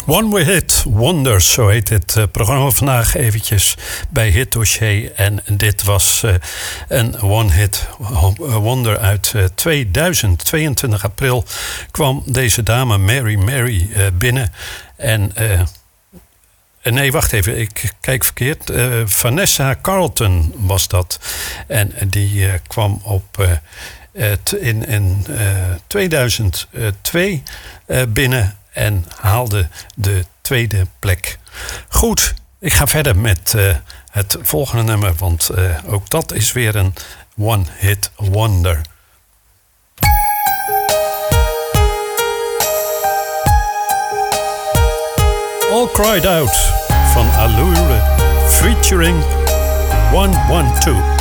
One Hit Wonders, zo heet het programma vandaag eventjes bij Hit Dossier. En dit was een One Hit Wonder uit 2000. 22 april kwam deze dame Mary binnen. En nee, wacht even, ik kijk verkeerd. Vanessa Carlton was dat. En die kwam op in 2002 binnen en haalde de tweede plek. Goed, ik ga verder met het volgende nummer, want ook dat is weer een One Hit Wonder. All Cried Out van Allure featuring 112.